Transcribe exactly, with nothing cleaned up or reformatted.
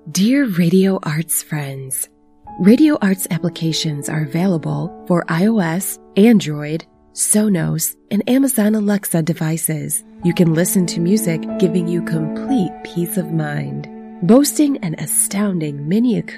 Dear Radio Arts friends, Radio Arts applications are available for iOS, Android, Sonos, and Amazon Alexa devices. You can listen to music giving you complete peace of mind. Boasting an astounding mini acoustic